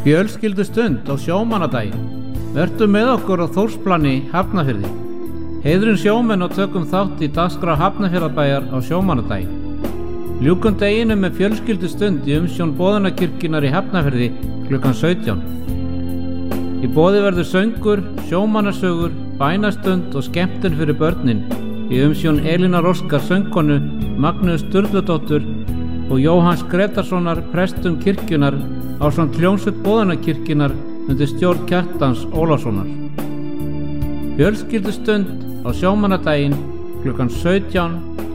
Fjölskyldustund á sjómannadaginn. Vertu með okkur á Þórsplani Hafnarfirði. Heiðrum sjómenn og tökum þátt í dagskrá Hafnarfjarðarbæjar á sjómannadaginn. Ljúkum deginum með fjölskyldustund í umsjón Boðunarkirkjunnar í Hafnarfirði klukkan 17. Í boði verður söngur, sjómannasögur, bænastund og skemmtun fyrir börnin í umsjón Elínar Óskar söngkonu, Magnús Sturludóttur og Jóhanns Gretarssonar prestum kirkjunar ásamt hljómsveit Boðunarkirkjunnar undir stjórn Kjartans Ólafssonar. Fjölskyldustund á sjómannadaginn klukkan 17